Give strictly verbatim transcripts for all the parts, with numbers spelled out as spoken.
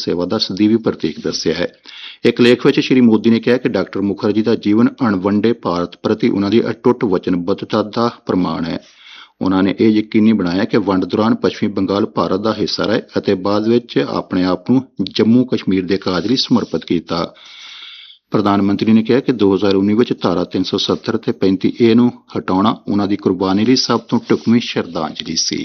ਸੇਵਾ ਦਾ ਸਦੀਵੀ ਪ੍ਰਤੀਕ ਦੱਸਿਆ ਹੈ। ਇੱਕ ਲੇਖ ਵਿੱਚ ਸ਼੍ਰੀ ਮੋਦੀ ਨੇ ਕਿਹਾ ਕਿ ਡਾਕਟਰ ਮੁਖਰਜੀ ਦਾ ਜੀਵਨ ਅਣਵੰਡੇ ਭਾਰਤ ਪ੍ਰਤੀ ਉਹਨਾਂ ਦੀ ਅਟੁੱਟ ਵਚਨਬੱਧਤਾ ਦਾ ਪ੍ਰਮਾਣ ਹੈ। ਉਹਨਾਂ ਨੇ ਇਹ ਯਕੀਨੀ ਬਣਾਇਆ ਕਿ ਵੰਡ ਦੌਰਾਨ ਪੱਛਮੀ ਬੰਗਾਲ ਭਾਰਤ ਦਾ ਹਿੱਸਾ ਰਹੇ ਅਤੇ ਬਾਅਦ ਵਿੱਚ ਆਪਣੇ ਆਪ ਨੂੰ ਜੰਮੂ ਕਸ਼ਮੀਰ ਦੇ ਕਾਜ ਲਈ ਸਮਰਪਿਤ ਕੀਤਾ। ਪ੍ਰਧਾਨ ਮੰਤਰੀ ਨੇ ਕਿਹਾ ਕਿ ਦੋ ਹਜ਼ਾਰ ਉੱਨੀ ਵਿੱਚ ਧਾਰਾ ਤਿੰਨ ਸੌ ਸੱਤਰ ਤੇ ਪੈਂਤੀ ਏ ਨੂੰ ਹਟਾਉਣਾ ਉਹਨਾਂ ਦੀ ਕੁਰਬਾਨੀ ਲਈ ਸਭ ਤੋਂ ਢੁਕਵੀਂ ਸ਼ਰਧਾਂਜਲੀ ਸੀ।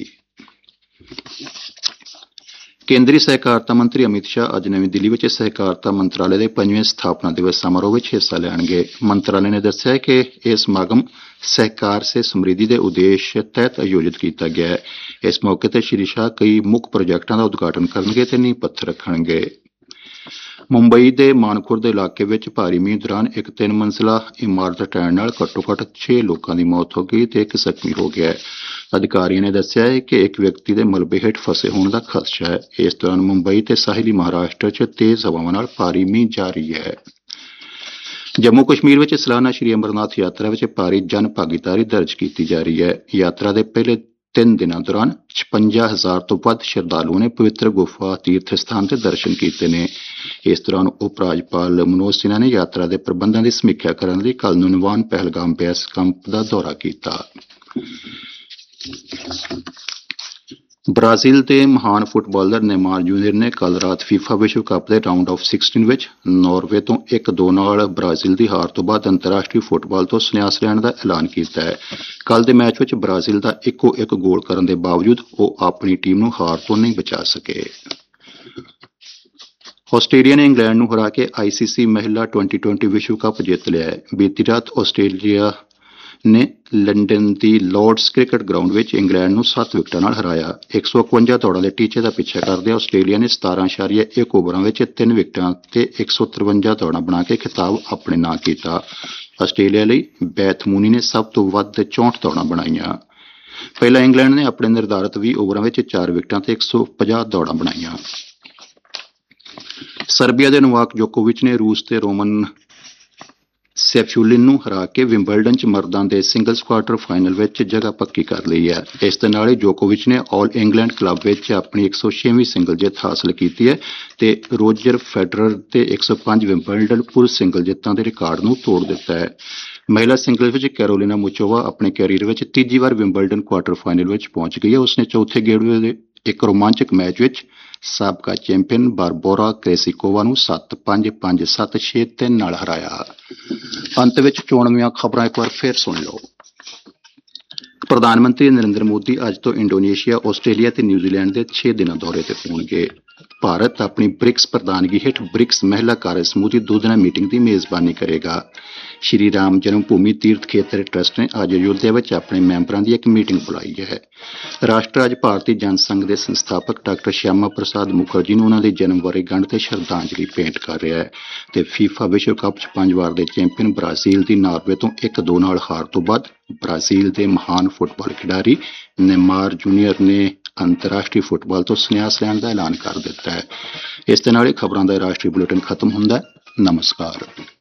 ਕੇਂਦਰੀ ਸਹਿਕਾਰਤਾ ਮੰਤਰੀ ਅਮਿਤ ਸ਼ਾਹ ਅੱਜ ਨਵੀਂ ਦਿੱਲੀ ਵਿੱਚ ਸਹਿਕਾਰਤਾ ਮੰਤਰਾਲੇ ਦੇ ਪੰਜਵੇਂ ਸਥਾਪਨਾ ਦਿਵਸ ਸਮਾਰੋਹ ਵਿੱਚ ਹਿੱਸਾ ਲੈਣਗੇ। ਮੰਤਰਾਲੇ ਨੇ ਦੱਸਿਆ ਕਿ ਇਹ ਸਮਾਗਮ ਸਹਿਕਾਰ ਸੇ ਸਮਰਿੱਧੀ ਦੇ ਉਦੇਸ਼ ਤਹਿਤ ਆਯੋਜਿਤ ਕੀਤਾ ਗਿਆ ਹੈ। ਇਸ ਮੌਕੇ ਤੇ ਸ਼੍ਰੀ ਸ਼ਾਹ ਕਈ ਮੁੱਖ ਪ੍ਰੋਜੈਕਟਾਂ ਦਾ ਉਦਘਾਟਨ ਕਰਨਗੇ ਤੇ ਨੀਂਹ ਪੱਥਰ ਰੱਖਣਗੇ। ਮੁੰਬਈ ਦੇ ਮਾਨਖੁਰ ਦੇ ਇਲਾਕੇ ਵਿੱਚ ਭਾਰੀ ਮੀਂਹ ਦੌਰਾਨ ਇੱਕ ਤਿੰਨ ਮੰਜ਼ਿਲਾ ਇਮਾਰਤ ਢਹਿਣ ਨਾਲ ਘੱਟੋ ਘੱਟ ਛੇ ਲੋਕਾਂ ਦੀ ਮੌਤ ਹੋ ਗਈ ਤੇ ਇੱਕ ਜ਼ਖਮੀ ਹੋ ਗਿਆ ਹੈ। ਅਧਿਕਾਰੀਆਂ ਨੇ ਦੱਸਿਆ ਹੈ ਕਿ ਇੱਕ ਵਿਅਕਤੀ ਦੇ ਮਲਬੇ ਹੇਠ ਫਸੇ ਹੋਣ ਦਾ ਖਦਸ਼ਾ ਹੈ। ਇਸ ਦੌਰਾਨ ਮੁੰਬਈ ਤੇ ਸਾਹਿਲੀ ਮਹਾਰਾਸ਼ਟਰ 'ਚ ਤੇਜ਼ ਹਵਾਵਾਂ ਨਾਲ ਭਾਰੀ ਮੀਂਹ ਜਾਰੀ ਹੈ। ਜੰਮੂ ਕਸ਼ਮੀਰ ਵਿੱਚ ਸਾਲਾਨਾ ਸ਼੍ਰੀ ਅਮਰਨਾਥ ਯਾਤਰਾ ਵਿੱਚ ਭਾਰੀ ਜਨ ਭਾਗੀਦਾਰੀ ਦਰਜ ਕੀਤੀ ਜਾ ਰਹੀ ਹੈ। ਯਾਤਰਾ ਦੇ ਪਹਿਲੇ ਤਿੰਨ ਦਿਨਾਂ ਦੌਰਾਨ ਛਪੰਜਾ ਹਜ਼ਾਰ ਤੋਂ ਵੱਧ ਸ਼ਰਧਾਲੂਆਂ ਨੇ ਪਵਿੱਤਰ ਗੁਫਾ ਤੀਰਥ ਸਥਾਨ ਤੇ ਦਰਸ਼ਨ ਕੀਤੇ ਨੇ। ਇਸ ਦੌਰਾਨ ਉਪ ਰਾਜਪਾਲ ਮਨੋਜ ਸਿਨਹਾ ਨੇ ਯਾਤਰਾ ਦੇ ਪ੍ਰਬੰਧਾਂ ਦੀ ਸਮੀਖਿਆ ਕਰਨ ਲਈ ਕੱਲ੍ਹ ਨੂੰ ਨਵਾਨ ਪਹਿਲਗਾਮ ਬੇਸ ਕੈਂਪ ਦਾ ਦੌਰਾ ਕੀਤਾ। ਬ੍ਰਾਜ਼ੀਲ ਦੇ ਮਹਾਨ ਫੁੱਟਬਾਲਰ ਨੇਮਾਰ ਜੂਨੀਅਰ ਨੇ ਕੱਲ੍ਹ ਰਾਤ ਫੀਫਾ ਵਿਸ਼ਵ ਕੱਪ ਦੇ ਰਾਊਂਡ ਆਫ ਸਿਕਸਟੀਨ ਵਿੱਚ ਨਾਰਵੇ ਤੋਂ ਇੱਕ ਦੋ ਨਾਲ ਬ੍ਰਾਜ਼ੀਲ ਦੀ ਹਾਰ ਤੋਂ ਬਾਅਦ ਅੰਤਰਰਾਸ਼ਟਰੀ ਫੁੱਟਬਾਲ ਤੋਂ ਸੰਨਿਆਸ ਲੈਣ ਦਾ ਐਲਾਨ ਕੀਤਾ ਹੈ। ਕੱਲ੍ਹ ਦੇ ਮੈਚ ਵਿੱਚ ਬ੍ਰਾਜ਼ੀਲ ਦਾ ਇੱਕੋ ਇੱਕ ਗੋਲ ਕਰਨ ਦੇ ਬਾਵਜੂਦ ਉਹ ਆਪਣੀ ਟੀਮ ਨੂੰ ਹਾਰ ਤੋਂ ਨਹੀਂ ਬਚਾ ਸਕੇ। ਆਸਟ੍ਰੇਲੀਆ ਨੇ ਇੰਗਲੈਂਡ ਨੂੰ ਹਰਾ ਕੇ ਆਈਸੀਸੀ ਮਹਿਲਾ ਟਵੈਂਟੀ ਟਵੈਂਟੀ ਵਿਸ਼ਵ ਕੱਪ ਜਿੱਤ ਲਿਆ ਹੈ। ਬੀਤੀ ਰਾਤ ਆਸਟ੍ਰੇਲੀਆ ਨੇ ਲੰਡਨ ਦੀ ਲਾਰਡਸ ਕ੍ਰਿਕਟ ਗਰਾਊਂਡ ਵਿੱਚ ਇੰਗਲੈਂਡ ਨੂੰ ਸੱਤ ਵਿਕਟਾਂ ਨਾਲ ਹਰਾਇਆ। ਇੱਕ ਸੌ ਇਕਵੰਜਾ ਦੌੜਾਂ ਦੇ ਟੀਚੇ ਦਾ ਪਿੱਛਾ ਕਰਦਿਆਂ ਆਸਟ੍ਰੇਲੀਆ ਨੇ ਸਤਾਰਾਂ ਇਸ਼ਾਰੀਆ ਇੱਕ ਓਵਰਾਂ ਵਿੱਚ ਤਿੰਨ ਵਿਕਟਾਂ ਤੇ ਇੱਕ ਸੌ ਤਰਵੰਜਾ ਦੌੜਾਂ ਬਣਾ ਕੇ ਖਿਤਾਬ ਆਪਣੇ ਨਾਂ ਕੀਤਾ। ਆਸਟ੍ਰੇਲੀਆ ਲਈ ਬੈਥ ਮੂਨੀ ਨੇ ਸਭ ਤੋਂ ਵੱਧ ਚੌਂਹਠ ਦੌੜਾਂ ਬਣਾਈਆਂ। ਪਹਿਲਾਂ ਇੰਗਲੈਂਡ ਨੇ ਆਪਣੇ ਨਿਰਧਾਰਤ ਵੀਹ ਓਵਰਾਂ ਵਿੱਚ ਚਾਰ ਵਿਕਟਾਂ ਤੇ ਇੱਕ ਸੌ ਪੰਜਾਹ ਦੌੜਾਂ ਬਣਾਈਆਂ। ਸਰਬੀਆ ਦੇ ਨੋਵਾਕ ਜੋਕੋਵਿਚ ਨੇ ਰੂਸ ਦੇ ਰੋਮਨ ਸੈਫਿਊਲਿਨ ਨੂੰ ਹਰਾ ਕੇ ਵਿੰਬਲਡਨ 'ਚ ਮਰਦਾਂ ਦੇ ਸਿੰਗਲਜ਼ ਕੁਆਰਟਰ ਫਾਈਨਲ ਵਿੱਚ ਜਗ੍ਹਾ ਪੱਕੀ ਕਰ ਲਈ ਹੈ। ਇਸ ਦੇ ਨਾਲ ਹੀ ਜੋਕੋਵਿਚ ਨੇ ਆਲ ਇੰਗਲੈਂਡ ਕਲੱਬ ਵਿੱਚ ਆਪਣੀ ਇੱਕ ਸੌ ਛੇਵੀਂ ਸਿੰਗਲ ਜਿੱਤ ਹਾਸਲ ਕੀਤੀ ਹੈ ਤੇ ਰੋਜਰ ਫੈਡਰਰ ਦੇ ਇੱਕ ਸੌ ਪੰਜ ਵਿੰਬਲਡਨ ਪੁਰਸ਼ ਸਿੰਗਲ ਜਿੱਤਾਂ ਦੇ ਰਿਕਾਰਡ ਨੂੰ ਤੋੜ ਦਿੱਤਾ ਹੈ। ਮਹਿਲਾ ਸਿੰਗਲ ਵਿੱਚ ਕੈਰੋਲੀਨਾ ਮੁਚੋਵਾ ਆਪਣੇ ਕੈਰੀਅਰ ਵਿੱਚ ਤੀਜੀ ਵਾਰ ਵਿੰਬਲਡਨ ਕੁਆਰਟਰ ਫਾਈਨਲ ਵਿੱਚ ਪਹੁੰਚ ਗਈ ਹੈ। ਉਸਨੇ ਚੌਥੇ ਗੇੜ ਦੇ ਇੱਕ ਰੋਮਾਂਚਕ ਮੈਚ ਵਿੱਚ ਸਾਬਕਾ ਚੈਂਪੀਅਨ ਬਾਰਬੋਰਾ ਕ੍ਰੇਸਿਕੋਵਾ ਨੂੰ ਸੱਤ ਪੰਜ ਪੰਜ ਸੱਤ ਛੇ ਤਿੰਨ ਨਾਲ ਹਰਾਇਆ। ਅੰਤ ਵਿੱਚ ਚੋਣਵੀਆਂ ਖਬਰਾਂ ਇੱਕ ਵਾਰ ਫਿਰ ਸੁਣ ਲਓ। ਪ੍ਰਧਾਨ ਮੰਤਰੀ ਨਰਿੰਦਰ ਮੋਦੀ ਅੱਜ ਤੋਂ ਇੰਡੋਨੇਸ਼ੀਆ, ਆਸਟ੍ਰੇਲੀਆ ਤੇ ਨਿਊਜ਼ੀਲੈਂਡ ਦੇ ਛੇ ਦਿਨਾਂ ਦੌਰੇ ਤੇ ਹੋਣਗੇ। ਭਾਰਤ ਆਪਣੀ ਬ੍ਰਿਕਸ ਪ੍ਰਧਾਨਗੀ ਹੇਠ ਬ੍ਰਿਕਸ ਮਹਿਲਾ ਕਾਰਜ ਸਮੂਹ ਦੀ ਦੋ ਦਿਨਾ ਮੀਟਿੰਗ ਦੀ ਮੇਜ਼ਬਾਨੀ ਕਰੇਗਾ। ਸ਼੍ਰੀ ਰਾਮ ਜਨਮ ਭੂਮੀ ਤੀਰਥ ਖੇਤਰ ਟਰੱਸਟ ਨੇ ਅੱਜ ਅਯੋਧਿਆ ਵਿੱਚ ਆਪਣੇ ਮੈਂਬਰਾਂ ਦੀ ਇੱਕ ਮੀਟਿੰਗ ਬੁਲਾਈ ਹੈ। ਰਾਸ਼ਟਰ ਅੱਜ ਭਾਰਤੀ ਜਨ ਸੰਘ ਦੇ ਸੰਸਥਾਪਕ ਡਾਕਟਰ ਸ਼ਿਆਮਾ ਪ੍ਰਸਾਦ ਮੁਖਰਜੀ ਨੂੰ ਉਹਨਾਂ ਦੇ ਜਨਮ ਵਰ੍ਹੇਗੰਢ ਤੇ ਸ਼ਰਧਾਂਜਲੀ ਭੇਂਟ ਕਰ ਰਿਹਾ ਹੈ ਤੇ ਫੀਫਾ ਵਿਸ਼ਵ ਕੱਪ 'ਚ ਪੰਜ ਵਾਰ ਦੇ ਚੈਂਪੀਅਨ ਬ੍ਰਾਜ਼ੀਲ ਦੀ ਨਾਰਵੇ ਤੋਂ ਇੱਕ ਦੋ ਨਾਲ ਹਾਰ ਤੋਂ ਬਾਅਦ ਬ੍ਰਾਜ਼ੀਲ ਦੇ ਮਹਾਨ ਫੁੱਟਬਾਲ ਖਿਡਾਰੀ ਨੇਮਾਰ ਜੂਨੀਅਰ ਨੇ ਅੰਤਰਰਾਸ਼ਟਰੀ ਫੁੱਟਬਾਲ ਤੋਂ ਸੰਨਿਆਸ ਲੈਣ ਦਾ ਐਲਾਨ ਕਰ ਦਿੱਤਾ ਹੈ। ਇਸ ਦੇ ਨਾਲ ਹੀ ਖਬਰਾਂ ਦਾ ਰਾਸ਼ਟਰੀ ਬੁਲੇਟਿਨ ਖਤਮ ਹੁੰਦਾ ਹੈ। ਨਮਸਕਾਰ।